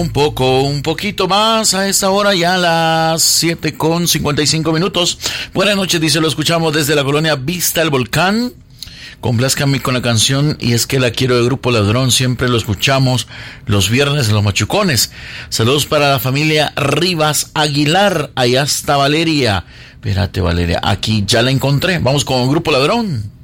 Un poquito más a esta hora, ya a las 7:55. Buenas noches, dice, lo escuchamos desde la colonia Vista el Volcán. Complázcanme con la canción Y es que la quiero, de Grupo Ladrón. Siempre lo escuchamos los viernes en Los Machucones. Saludos para la familia Rivas Aguilar. Allá está Valeria. Espérate, Valeria, aquí ya la encontré. Vamos con Grupo Ladrón.